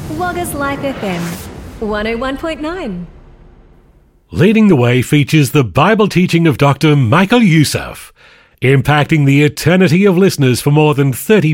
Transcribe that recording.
Wagga's Life FM 101.9. Leading the Way features the Bible teaching of Dr. Michael Youssef, impacting the eternity of listeners for more than 30